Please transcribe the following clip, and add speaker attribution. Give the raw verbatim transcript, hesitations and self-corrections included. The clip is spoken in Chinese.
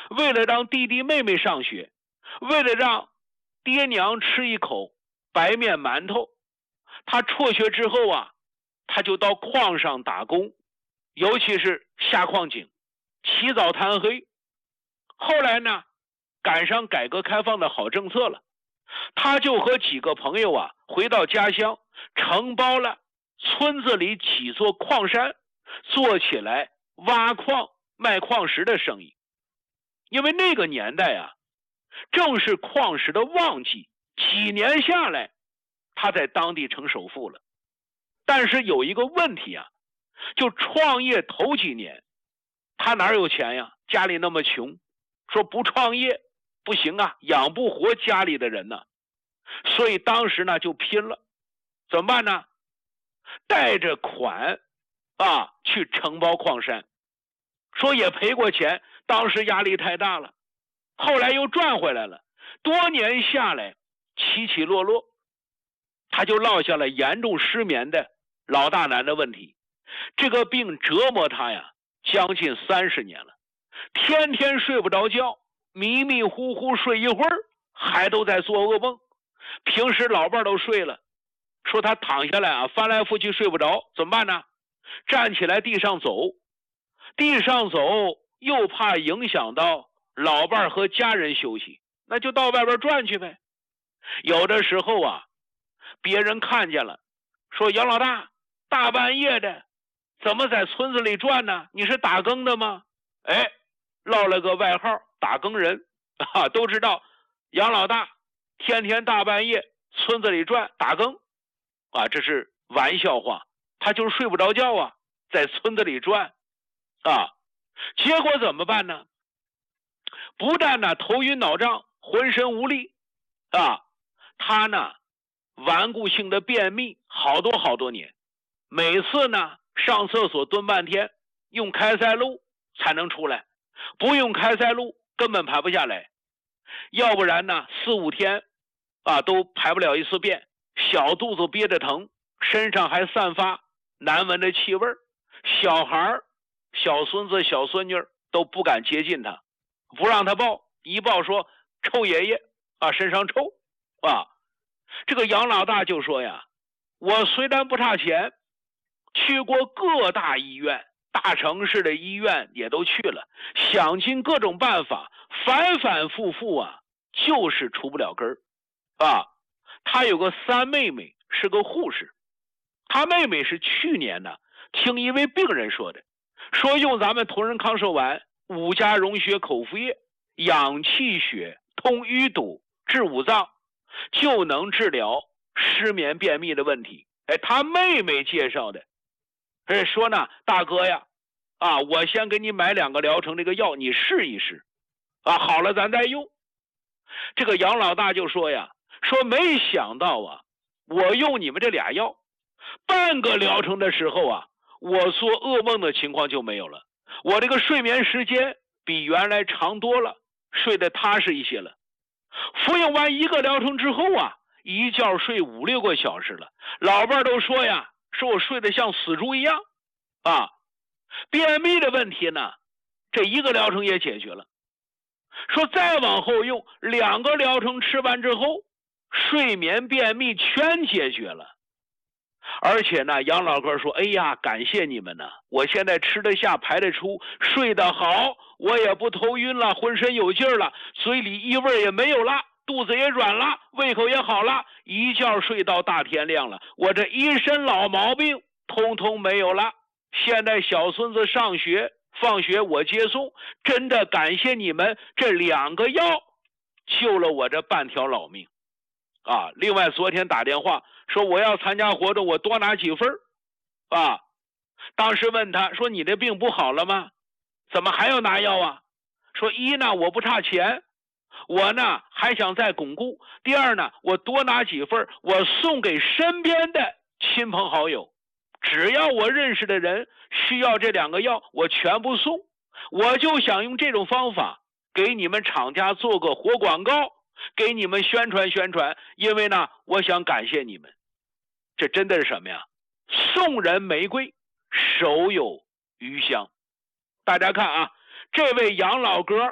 Speaker 1: 为了让弟弟妹妹上学，为了让爹娘吃一口白面馒头，他辍学之后啊，他就到矿上打工，尤其是下矿井，起早贪黑。后来呢，赶上改革开放的好政策了，他就和几个朋友啊，回到家乡，承包了村子里几座矿山，做起来挖矿卖矿石的生意。因为那个年代啊，正是矿石的旺季，几年下来，他在当地成首富了。但是有一个问题啊，就创业头几年，他哪有钱呀？家里那么穷，说不创业不行啊，养不活家里的人呢。所以当时呢就拼了，怎么办呢？带着款啊去承包矿山，说也赔过钱，当时压力太大了，后来又赚回来了。多年下来，起起落落，他就落下了严重失眠的老大难的问题。这个病折磨他呀，将近三十年了，天天睡不着觉，迷迷糊糊睡一会儿，还都在做噩梦。平时老伴都睡了，说他躺下来啊，翻来覆去睡不着，怎么办呢？站起来地上走，地上走又怕影响到老伴和家人休息，那就到外边转去呗。有的时候啊，别人看见了，说杨老大大半夜的怎么在村子里转呢？你是打更的吗？哎，落了个外号打更人啊，都知道杨老大天天大半夜村子里转打更啊，这是玩笑话，他就是睡不着觉啊，在村子里转啊。结果怎么办呢？不但呢头晕脑胀，浑身无力啊，他呢顽固性的便秘好多好多年，每次呢上厕所蹲半天，用开塞露才能出来，不用开塞露根本排不下来，要不然呢四五天啊都排不了一次便，小肚子憋着疼，身上还散发难闻的气味，小孩小孙子小孙女都不敢接近他，不让他抱，一抱说臭爷爷啊，身上臭啊。这个杨老大就说呀，我虽然不差钱，去过各大医院，大城市的医院也都去了，想尽各种办法，反反复复啊，就是除不了根儿啊。他有个三妹妹是个护士，他妹妹是去年呢听一位病人说的，说用咱们同仁康寿丸五加溶血口服液养气血通淤堵治五脏，就能治疗失眠便秘的问题。哎，他妹妹介绍的，哎，说呢大哥呀啊，我先给你买两个疗程这个药，你试一试啊，好了咱再用。这个杨老大就说呀，说没想到啊，我用你们这俩药半个疗程的时候啊，我做噩梦的情况就没有了，我这个睡眠时间比原来长多了，睡得踏实一些了。服用完一个疗程之后啊，一觉睡五六个小时了，老伴都说呀，说我睡得像死猪一样啊。便秘的问题呢，这一个疗程也解决了，说再往后用两个疗程吃完之后，睡眠便秘全解决了。而且呢，杨老哥说，哎呀，感谢你们呢，我现在吃得下排得出，睡得好，我也不头晕了，浑身有劲儿了，嘴里异味也没有了，肚子也软了，胃口也好了，一觉睡到大天亮了，我这一身老毛病通通没有了。现在小孙子上学放学我接送，真的感谢你们，这两个药救了我这半条老命啊。另外昨天打电话说我要参加活动，我多拿几份啊。当时问他说，你这病不好了吗？怎么还要拿药啊？说一呢我不差钱，我呢还想再巩固，第二呢我多拿几份，我送给身边的亲朋好友，只要我认识的人需要这两个药，我全部送。我就想用这种方法给你们厂家做个活广告，给你们宣传宣传，因为呢我想感谢你们。这真的是什么呀？送人玫瑰手有余香。大家看啊，这位杨老哥